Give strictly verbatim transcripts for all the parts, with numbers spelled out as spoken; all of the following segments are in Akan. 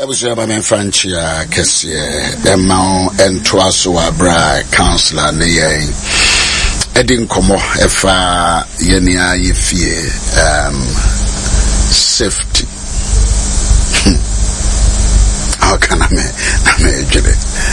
Ebusia ba men Franchia kese Emma Entwaso Abra counselor ne yen Edin komo efa yenia yefie um safety. How can I me I me jere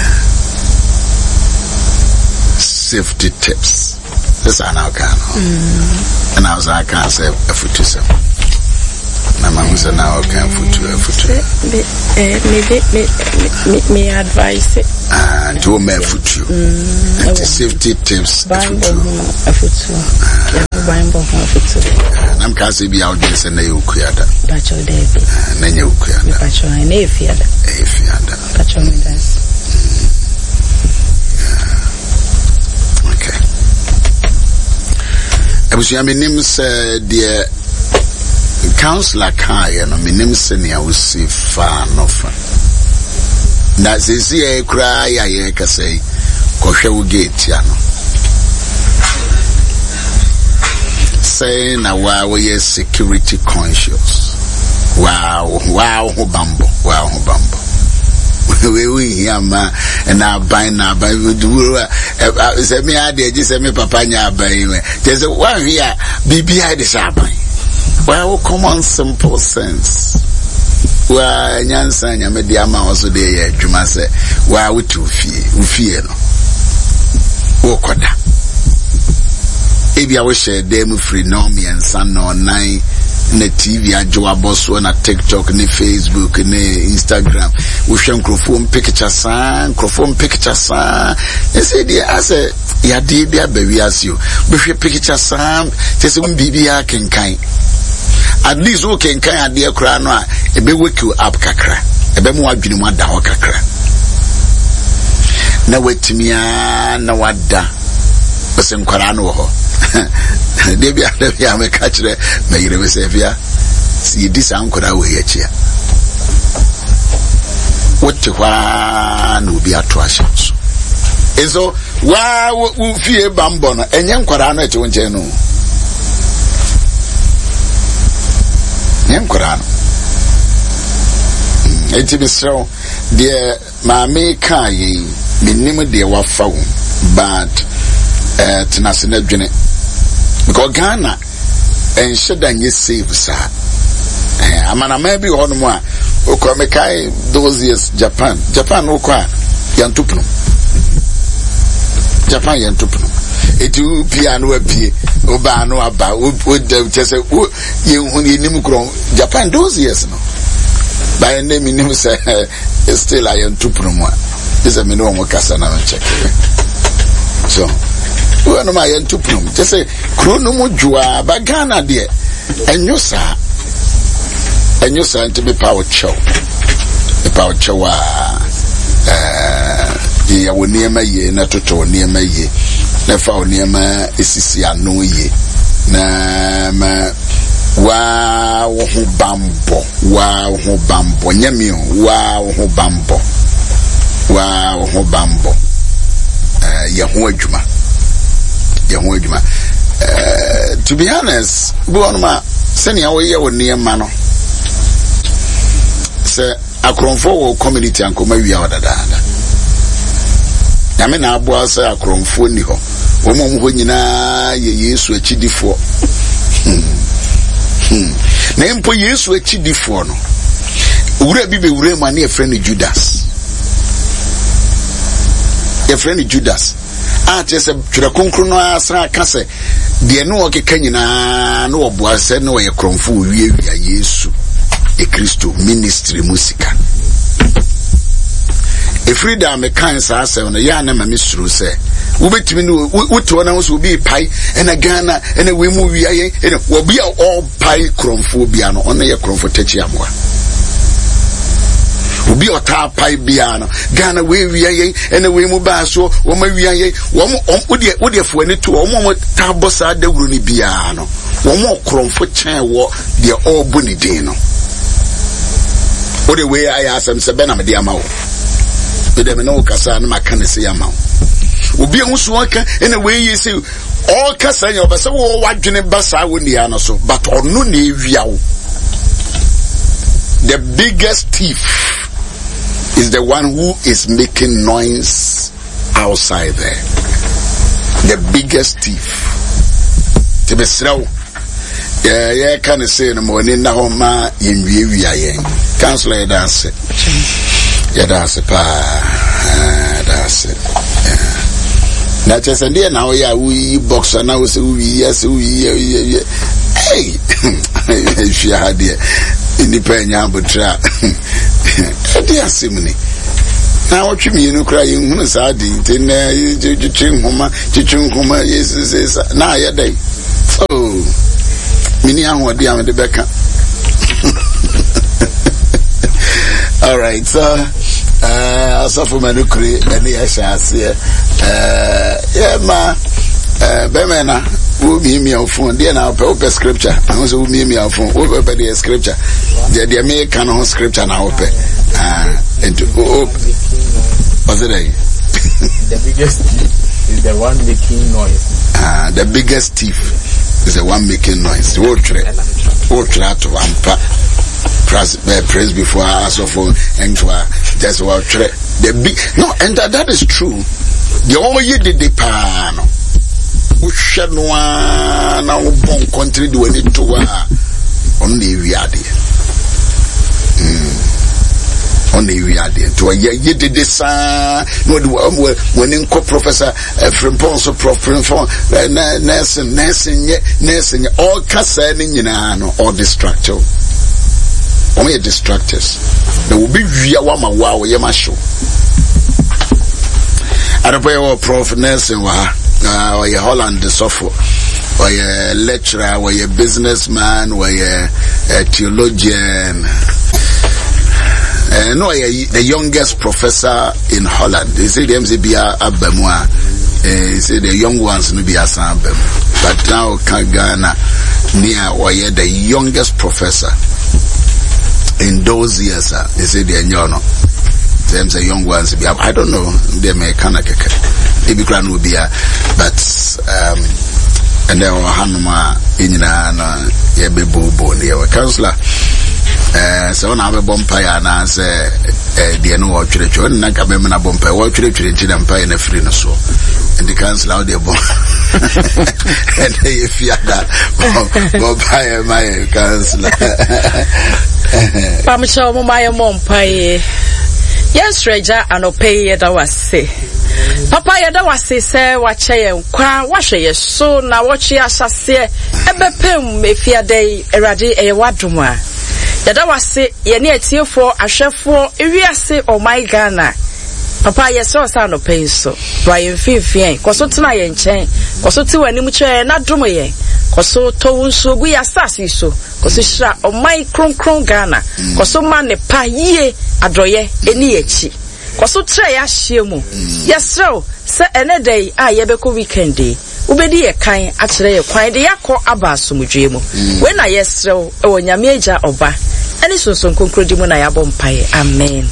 safety tips. This I now can. Mm. And I was I can't say a foot to seven. My mom said now I can't foot to a foot to maybe me me advise it. And to me foot to and the safety tips a foot to a foot to Bible foot to and I'm can't say be out there and you create Pacho David and then you create Pacho and if you if you under Pacho me does. Ebusia minim se de councilor kai no minim se ne awusi fa no fa na sisi e kura ya ye kasai ko hwewu gate ya no say na wa we security conscious wow wow ho bambo wow ho bambo we we yama na ban na ban du se me ade ji se me papa nya ban we just one here bibia de saban well common simple sense wa nyansa nya me dia ma also de ye adwuma se wa wutu fie ufie no wo koda ebia wo share dem free no me ensa no nine na T V ajowa boso na TikTok ni Facebook ni Instagram we hwe microphone picture san microphone picture san e say dia ase ya de bia bawi asio be hwe picture san tese um bibia kenkan at least o kenkan ade akura no a e be wake you up kakra e be mu adwene mu ada ho kakra na wetimia na wada bese nkwara no ho Debi alebi ame kachire me yire we sefia si disa ankora we yachia wote kwa na obi ato ahye so ezo wa wo fie bambo no enye nkwara no eche wonche no enye nkwara no enti bisro de maame kai minim de wafa wo but eh tenase na dwene because Ghana and should you save sir. Amana maybe on moi Okomekai those years Japan. Japan okwa yantupno. Japan yantupno. Etu piano pie oba no aba o just you nim kron Japan those years no. By name nim say still I yantupno mo. This a me no mo kasa na check. So we no ma yantupno just say krono mo jua ba Ghana de enyo sa enyo sa nti be power show the power show eh ya woni ema ye na toto woni ema ye na fa woni ema esisi anu ye na ma wa wo ho bambo wa wo ho bambo nyame wa wo ho bambo wa wo ho bambo eh ya ho adwuma Uh, to be honest, Buonma, senior way or near mano. Sir, a cronfo community and come we are the I mean, I was a cronfo niho. Woman when you na ye switch it for. Name po ye switch it for no. Ure be ure money a friend Judas. A friend Judas. Ah, just a Churakunkru no asa kase. The no ke kanyina no obuase no ye kromfo wie wie Yesu e Kristo ministry musica. E freedom me kan sa asem no ya na ma misru se. Wo betimi no woto na wo bi pai na Ghana na we mu wie aye na wo bi all pai kromfo bia no ono ye kromfo tachi amwa. Ubi ota pai bia no Ghana we wiye ene we mu ba so wo ma wiye wo mo wo de wo de fo ani to wo mo ta bosa dawuru ni bia no wo mo kromfo chen wo de obu ni din no wo de we aya asem se be na me de ama wo be de me no kasa na maka ne se ama wo obi hu so aka ene we yi se all kasa nya obasa wo wadwene basa wo ni ano so but onu na ewia wo the biggest thief is the one who is making noise outside there. The biggest thief. To be slow. Yeah, yeah, can say no more in the home, in Vivian. Councillor, you dance it. Yeah, that's it, pa. That's it. Not just and then now, yeah, we box and now we say, yes, we, yeah, hey, if you had the independent, but try. Dear Simony. Now, what you mean, you cry, you know, sardine, then you ching homa, chichung homa, yes, yes, now, yeah, day. Oh, Miniam, what the am the Becca. All right, so, uh, also for Manukri, and the Ashas here, uh, yeah, ma, uh, Bemena, who be me on phone, dear now, open scripture, and also me me on phone, over the scripture, the American scripture now, open, uh, and to open. What's it? The biggest thief is the one making noise. Ah, uh, the biggest thief is the one making noise. What try? What try to ampa? Praise, praise before us of and that's what try. The big no, and that, that is true. The all you did the pano. Who should no one now bon country do any to only we are there. Only we are there. To a year, you did this, uh, when in co professor, from Ponso Prof, from nursing, nursing, nursing, all concerning, you know, all distracted. Only distractors. There will be via Wama Wow, Yamasho. I don't pay all prof nursing, uh, or your Holland, the software, or your lecturer, or your businessman, or your theologian. Uh, no, the youngest professor in Holland. They say the M C B are Abemwa. They say the young ones no be as Abem. But now Ghana near or the youngest professor in those years. Uh, they say the young. Them say young ones be. I don't know. They may kind of maybe grand will be. But um, and then Hanuma in na yebe bobo near councillor. Eh, so na be bompire na say eh de no wo twere twere na ka be me na bompire wo twere twere nti na mpire na free no so and the council out there bon and they fear that bompire my council pam show mo my bompire yes reja anope ye da wase papa ye da wase say wa che kwa wa hwe ye so na wo che asase ebepem efia dai erade e wadoma Yada wase yeni etiefo ahwefo ewiase oh my Ghana papa yeso sa no pay so Brian Fifien koso tena ye nchen koso ti wani mu che na domo ye koso to nso gu ya sasi so koso hira oh my kron kron Ghana koso ma ne pa yie adoye eni echi koso tre ya hiemu yesro se enedai a yebeko weekend dey ubedi ye kan akire ye kwan de yakọ aba asomdwe mu we na yesrew e wonyame agya oba ani sonson konkrodi mu na yabọ mpae amen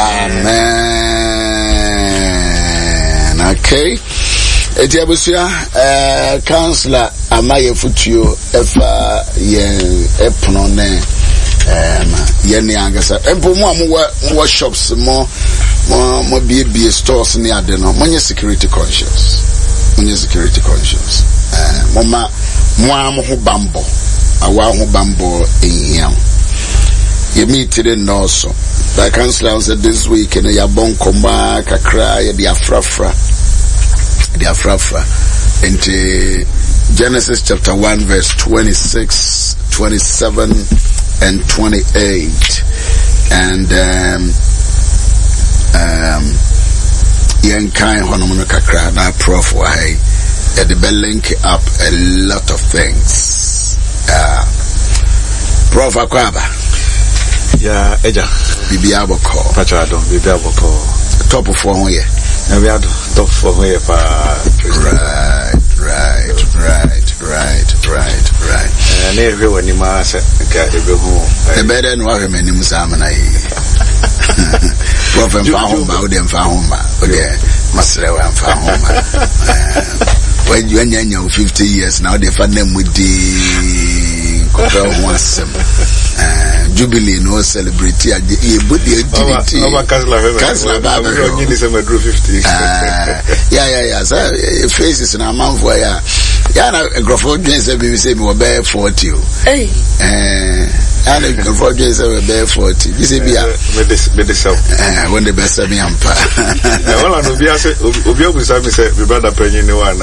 amen okay eti abusia eh counselor amaye futuo efa ye epono ne em ye ne agasa empo mu amwa workshops mo mo mo bie stores ne ade no monye security conscious monye security conscious eh mama mo am ho bambo awa ho bambo ehia ye meet it no so the counselor said this week in ya bon koma kakra ya dia frafra dia frafra into Genesis chapter one verse twenty-six, twenty-seven and twenty-eight and um um yen kind honomono kakra na prof wa hey at the bell link up a lot of things uh prof akwaba ya eja bibi aboko pacha do bibi aboko top of one here na we ado top for here pa right right right right right right eh na ewe wani ma se ka ebe hu e better no wa me nim sam na yi prof em fa homa o dem fa homa o de masre wa fa homa when you anya fifty years now they fa na mudi ko fa ho asem eh Jubilee no celebrate ya ye body activity. Over Kansler Kansler Baba. You need some fifty. Ah, yeah yeah yeah. So faces na man for ya. Ya na grofo dwen say be say me wo be forty. Hey. Eh, and grofo dwen say we be forty. You say be me this me this help. Eh, when the best me ampa. Eh, wala no bia say obi obi say me say me brother penny ni one.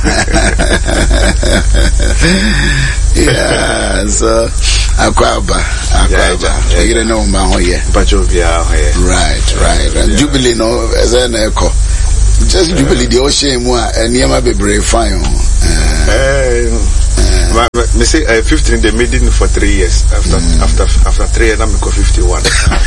Yeah, so akwaba akwaba egere no ma ho ye pacho bia ho ye right right and Jubilee no eze na eko just Jubilee the ocean mu a eniema bebre fine eh me say uh, fifteen they made it for three years after mm. after after three years I'm go fifty-one.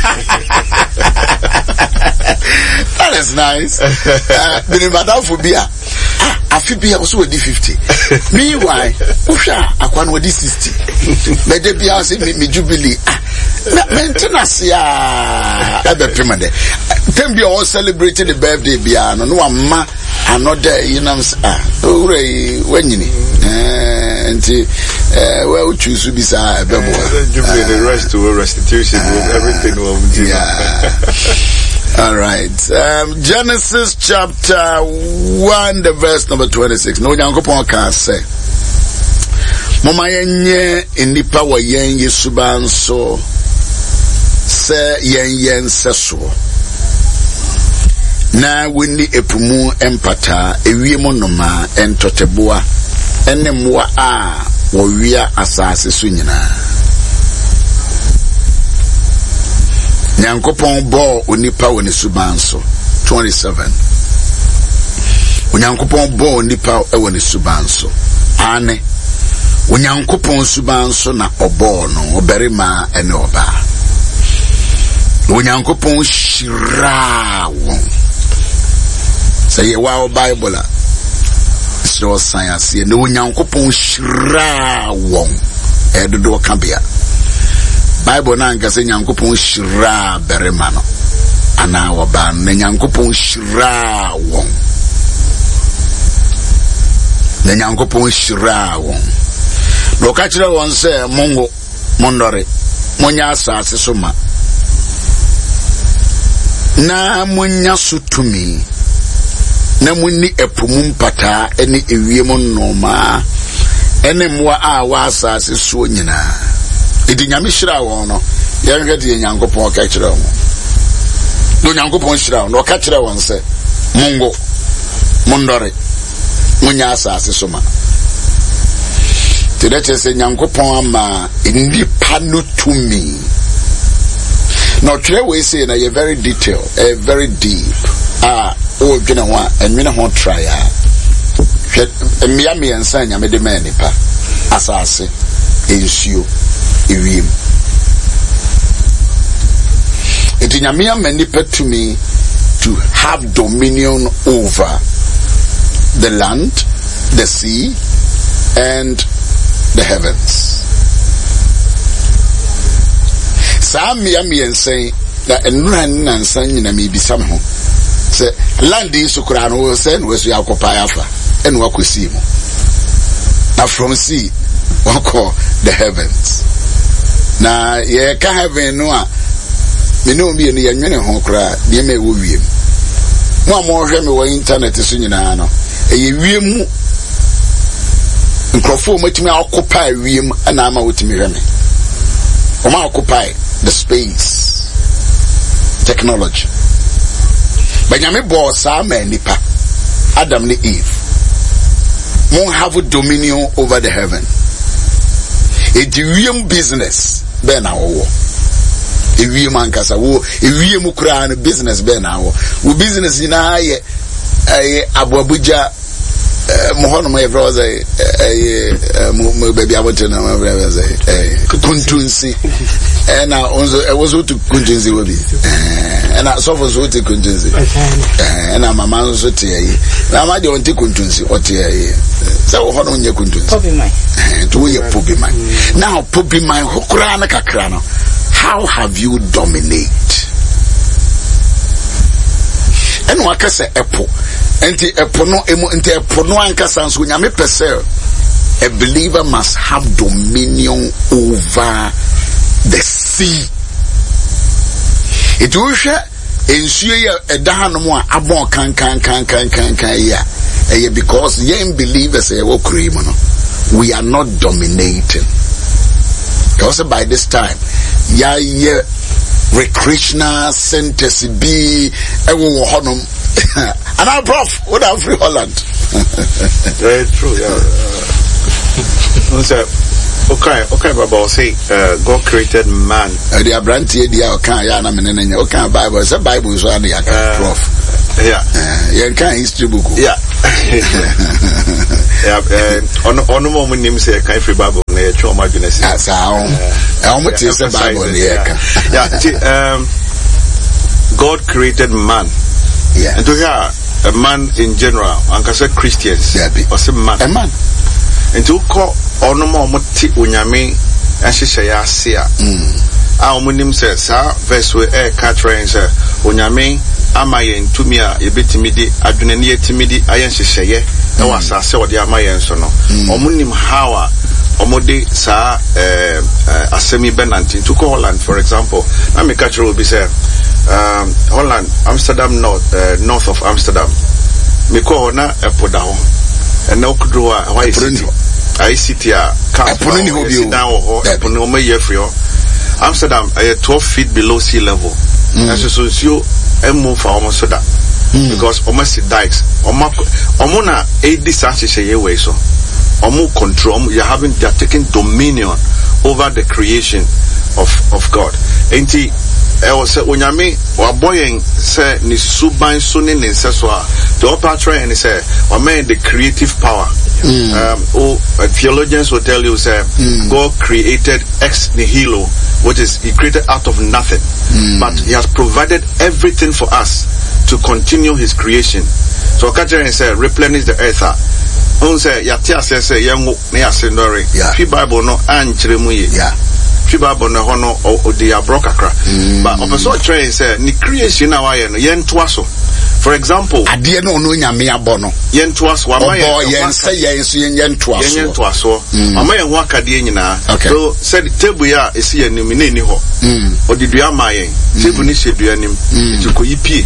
That is nice. Uh, but madam for beer Afibia also with fifty. Meanwhile, Usha Akwan with sixty. But the Bia say me Jubilee. Maintenance ya ebe pimade. Them be all celebrating the birthday Bia no no amma another you know ah ure wenyini. Eh nti eh we choose to be sa ebe bo. Jubilee the rest to restitution with everything will be. All right. Um, Genesis chapter one, the verse number twenty-six. No, Yankopon can say. Mama yenye inipa wa yen yesubanso se yen yen seso. Na wini epumu empata ewie monoma entoteboa ene mwa a wawia asase so nyina. Nyankopon bo onipa woni subanso twenty-seven. Onyankopon bo onipa e woni subanso. Ane. Onyankopon subanso na obo no oberima ene oba. Onyankopon shira won. Say wa Bible a. So science e no Onyankopon shira won. E do do kambia. Bible na nka se Nyankopon shira berema no ana oba na Nyankopon shira won na Nyankopon shira won no ka kire won se mongo mondore monya asase so ma na monya sutumi na munni epum mpata ene ewiem nnoma ene mwa a wa asase so nyina Idi nyame shira won no yenhwe de Nyankopon ka kire won no Nyankopon shira won no ka kire won se mungo mondore munya asase so ma tede che se Nyankopon ama ndi panu to me no tire we say na ye very detailed a very deep ah o dwena ho enwene ho try a emia me ensa nyame de ma nipa asase ensuo ewiem eti nyame amani to me to have dominion over the land, the sea, and the heavens. Some yami and say that a run and sang in a maybe somehow. Say, land is so crown will send was we occupy Alpha and walk with sea. Now from sea, walk call the heavens. Now, ye can't have a noa. Me know me and the young home cry, dear me will be. One more him away internet is in an a year. Microphone with me occupy room and I'm out me remy. Or occupy the space technology. But yami boss are nipa Adam ni Eve. Won't have a dominion over the heaven. A real business ben awo. A real man kasa wo a real mukra business ben awo. Wo business ina ye Abu Abuja Mohono my brother eh baby I want to know my brother eh kuntunsi and now also I was to kuntunsi will be and I saw was to kuntunsi and my mama so tie na ma de onti kuntunsi o tie so hono nye kuntunsi pobi mai to we pobi mai now pobi mai hokura na kakra no how have you dominate and wakase epo enti epono emu enti epono ankasa so nyame pese a believer must have dominion over the see. It will share ensure a dahanom a abon kan kan kan kan kan kan ya. Because young believers eh wo cream no. We are not dominating. Also by this time, yeah, yeah, recreational centers be ewo honum. And our prof, what are free Holland? Very true, yeah. Okay, okay, Baba say uh, God created man. Uh, the Abranti, the okay, yeah, na menene, okay, Bible, the Bible is one the prof. Yeah, yeah, can history book. Yeah, yeah. On on the moment, name say can free Bible. Ne choma Genesis. That's how. How much is the Bible? Yeah, yeah. Um, God created man. Yeah. And to hear a man in general, and can say Christians, yeah, or some man, a man. And to call on no more moti unyame and she say ya see ya. Our munim says, sir, verse we air catching say unyame amaye ntumia yebetimidi adwene ne yetimidi ayen hyehyeye na wasase ode amaye nso no omunim hawa omode sa eh asemi benantin to Holland for example na me catch will be say um Holland Amsterdam north uh, north of Amsterdam me ko na epoda ho and na okudro a why city I city a car epono ni ho bi o down ho epono o maye free Amsterdam uh, twelve feet below sea level and so so you move for almost that because almost the dikes omuna eighty such a way so omu control you're having they're taking dominion over the creation of of God and he was unyame wa boying say ni suban so ne nse so a the upper try and say or man the creative power mm. um oh uh, theologians will tell you say mm. God created ex nihilo, which is he created out of nothing mm. but he has provided everything for us to continue his creation. So catcher and say replenish the earth. On say yatia say yango ne asendore fi Bible no ankyere mu ye yeah fi Bible no hono o de abrokakra but opeso train say ni creation na waye no yen toaso. For example, adie no no nyame abo no yen toaso amaye yen say yen so yen toaso yen toaso amaye ho akade nyina. So said table ya esi anim na ni ho odidua amaye table ni hedua nim etiko yipie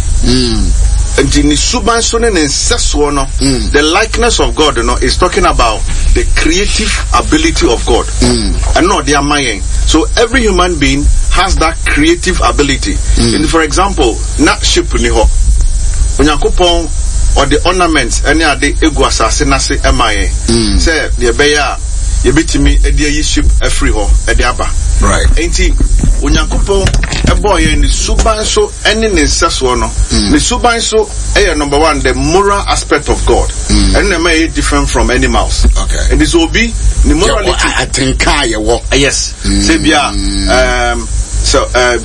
and in the suban so ne nseso no the likeness of God no is talking about the creative ability of God and not the amayen. So every human being has that creative ability. And for example, na ship ni ho onyakopon or the ornaments any ade egu asase na se amayen say the beya yebetimi ede yi ship afri ho ede aba right enti onyakopon eboye ni suban so ene ne nseso no ni suban so eh number one the moral aspect of God and na may different from animals. Okay, and this will be the morality. I think I walk Yes, say bia um so uh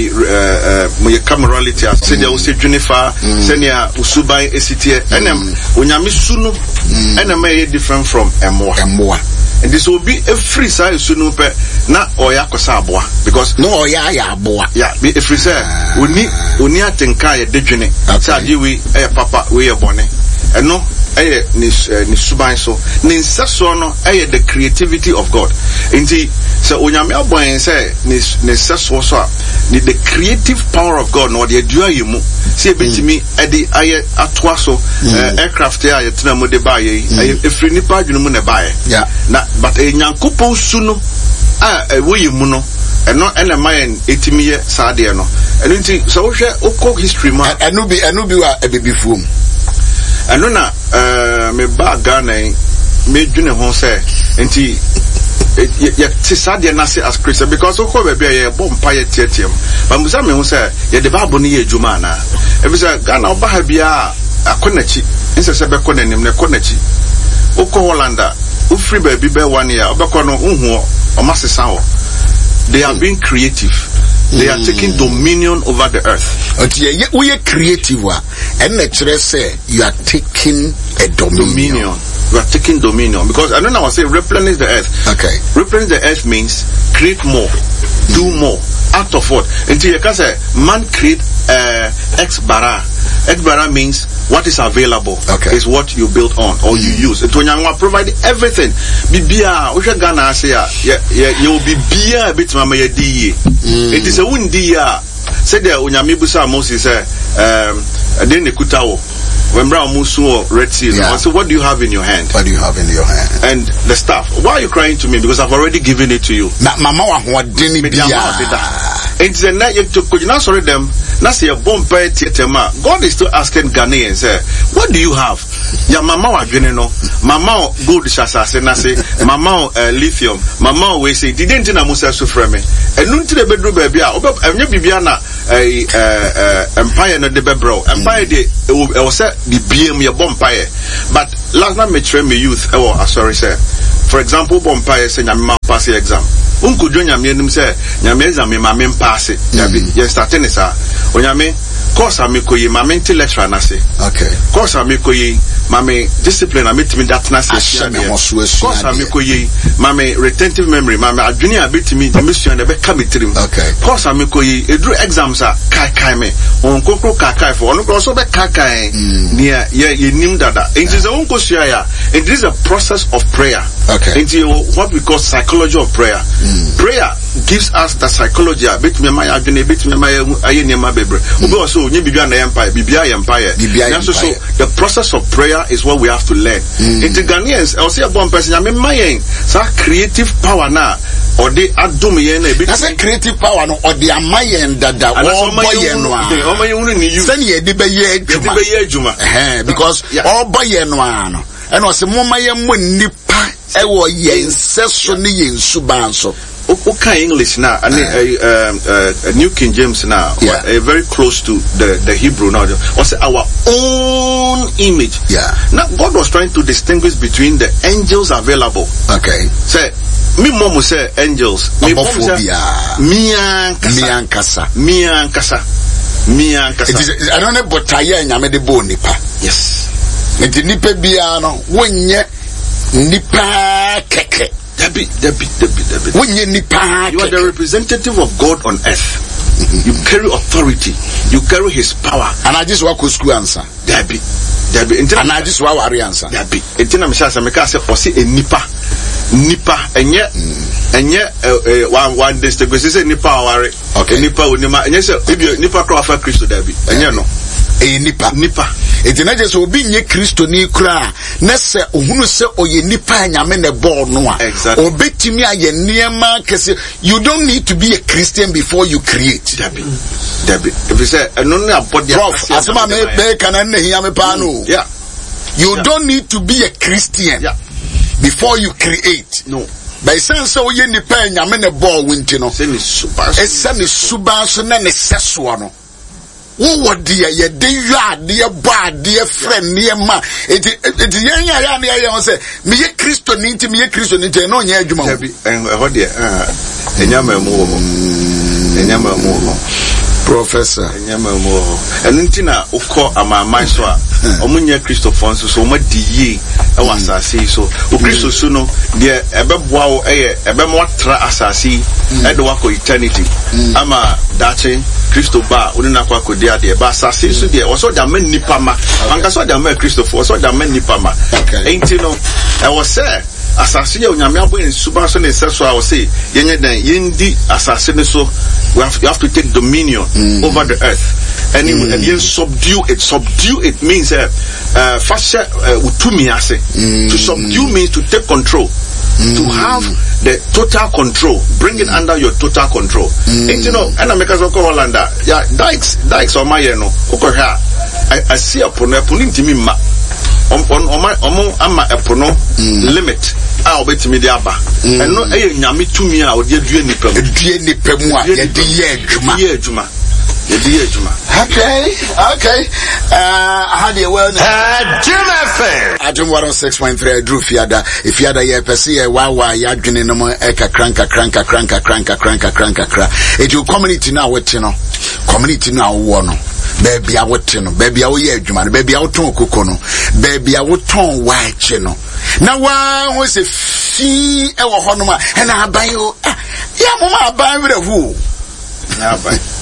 uh my morality as say there was a junifer senior usubai esitie enem onyame sunu ene may different from emoa emoa. And this will be a free size sunu pe na oya kosaboa because no oya ya boa yeah be a free say oni oni atenka ye dedwene say we eh papa we ye bone eno eh ni ni suban so ni nseso no eh the creativity of God enti so onyame abon say ni ni nseso so a ni the creative power of God no the adua yemu say betimi e di aye atoa so aircraft ya yetena mo de baye e free nipa adwene mu na baye yeah na but e nyankopon su no a wo yemu no eno ena mayen etimi ye saade no eno nti so wo hwe okọ history ma eno bi eno bi wa ebibifum eno na eh me ba Ghana me dwene ho say nti ye ti saade na say as Christian because okọ be be ye bom pa ye tietiem but musa me ho say ye de Bible ni ye djuma na e bi say Ghana oba ha bia akonachi nse se be konanim ne konachi okọ Hollanda u free baby be one year obekọ no unhu o masesa ho. They are being creative. They are taking dominion over the earth. Okay, we are creative, and naturally say you are taking a dominion. dominion. You are taking dominion because I don't know. I say replenish the earth. Okay, replenish the earth means create more, do more. Out of what? Until you can say man create uh, ex bara. Ex bara means what is available okay. is what you build on or you use. It when you provide everything. Bibia, we Ghana say yeah, yeah, you will be bia a bit mama ye. It is a windy ya. Said there when Yamibusa Moses say um then the kutao. When Brown Musu or Red Sea, yeah. I said, what do you have in your hand? What do you have in your hand? And the staff. Why are you crying to me? Because I've already given it to you. Na mama wa didn't be it's a night you took you not sorry them. Not say a bomb pay tetema. God is still asking Ghanaians, eh, what do you have? Ya mama wa no. Mama gold shasa say na say mama uh, lithium. Mama we say didn't na Musa so frame. And nunti the bedroom baby a enye bibia na eh empire no de bebro. Empire de e was say the B M your bonfire. But last night me train me youth oh sorry sir. For example, bonfire say nyame pass exam. Unko do nyame anim say nyame exam me ma me pass it. You start in sa. Onyame course amikoyi ma me lecturer na say. Okay. Course amikoyi ma me discipline ametimi that na say. Course amikoyi ma me retentive memory ma me adwene abetimi mission na be ka metrim. Okay. Course amikoyi edru exams a kai kai me. On kokro kai kai for ono so be kai kai near ye nim dada. It is a unko sua ya. It is a process of prayer. Okay. Into what we call psychology of prayer. Mm. Prayer gives us the psychology. Bit me my adwene bit me my aye nema bebre. Obi also onye bibia na empire, bibia empire. So so the process of prayer is what we have to learn. Mm. Into Ghanaians, I say one person, I mean my so creative power na or they adom yen e bit. I say creative power no or they are my end that that all boy no. O ma yen ni you. Send ye de be ye adwuma. Be ye adwuma. Eh because all boy no ano. And was mo ma yen mo nipa e wo yen seso ni yen suban so. Okay, English now, and uh, um, uh, New King James now, yeah. uh, very close to the, the Hebrew now. Was our own image. Yeah. Now God was trying to distinguish between the angels available. Okay. Say, me mom say angels. Me mom say miankasa. Miankasa. Miankasa. I don't know, but I am the bone nipa. Yes. And the nipa biano when ye nipa keke. Debbie, Debbie, Debbie, Debbie. When you you are the representative of God on earth. Mm-hmm. You carry authority. You carry His power. And I just walk with school answer. Debbie, Debbie. And I just walk with answer. Debbie. Until I'm sure I say, "I see a nipa, nipa." And yet, and yet, one one day the question say nipa aware. Okay. Nipa unima. And yes, if nipa cross for Christ, Debbie. And you know. E nipa nipa enti na jeso obi nye Kristo ni kura na se ohunu se oye nipa nyame ne ball no a obetimi aye niema kese. You don't need to be a Christian before you create. Debbie Debbie if you say no na body prof asema me be kana na hia me pa no. Yeah. You yeah. don't need to be a Christian yeah. before you create. No. By sense so oye nipa nyame ne ball winti no. Say ni super. Esa ni suba so na ne seso no. Wo dear ye de ya dear bad dear friend near ma it it yen ya ya ya ya say me ye Kristo ni nti me ye Kristo ni nti no nya adwuma en ho de ah enyama mu ho enyama mu ho professor enyama mu ho en nti na ukọ amaman so a omunya Christopher so so ma diye e wasase so o Kristo so no de ebeboa wo eye ebemo tra asase e de wako eternity ama dache Kristo ba unina kwa kodia de ba asase so de wo so da man nipa ma anka so da man Christopher wo so da man nipa ma enti no e wo say asase ya onyame abo en suba so ne seso a wo say yenye dan yendi asase ne so we have, you have to take dominion mm. over the earth and, mm. and you subdue it. Subdue it means uh, uh, fashion uh, utumi ase. Mm. To subdue means to take control. Mm. To have the total control, bring it under your total control. Mm. And you know, and I make us go Holland. Yeah, dikes, dikes on my no. Okay, I I see a pono, pono intimi ma. On on on my on ama a pono limit. Ah, obeti me dia ba. And no, eh nyame tumi a odi adue nipa mu. Adue nipa mu a ye de ye adwuma. Ye adwuma. Ye de ye adwuma. Okay, okay. Uh, I had a well. Jim F M. Adum one oh six point three Drew Fiada. If Fiada ye pesi e wa wa ya adwene no mo e ka kranka kranka kranka kranka kranka kranka kra. E ju community na wete no. Community na wo no. Baby a wote no. Baby a wo ye adwuma no. Baby a wo ton kokko no. Baby a wo ton wa eche no. Na wa wo se fi e wo ho no ma. E na aban o. Ya mo ma aban we hu. Na aban.